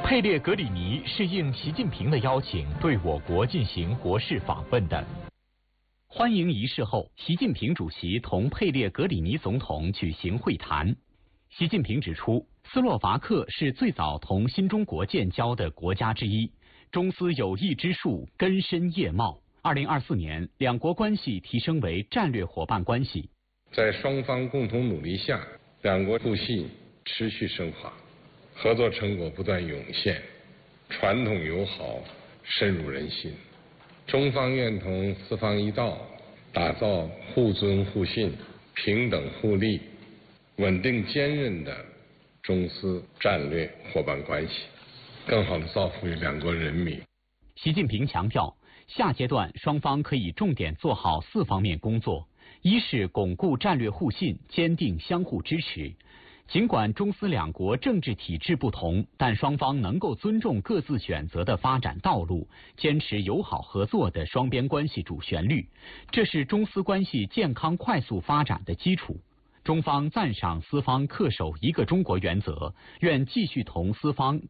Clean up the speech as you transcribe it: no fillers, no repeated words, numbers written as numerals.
佩列格里尼是应习近平的邀请，对我国进行国事访问的。欢迎仪式后，习近平主席同佩列格里尼总统举行会谈。习近平指出，斯洛伐克是最早同新中国建交的国家之一，中斯友谊之树根深叶茂。2024年，两国关系提升为战略伙伴关系。 在双方共同努力下，两国互信持续深化，合作成果不断涌现，传统友好深入人心。中方愿同斯方一道，打造互尊互信、平等互利、稳定坚韧的中斯战略伙伴关系，更好地造福于两国人民。 习近平强调，下阶段双方可以重点做好4方面工作：一是巩固战略互信，坚定相互支持。尽管中斯两国政治体制不同，但双方能够尊重各自选择的发展道路，坚持友好合作的双边关系主旋律，这是中斯关系健康快速发展的基础。中方赞赏斯方恪守一个中国原则，愿继续同斯方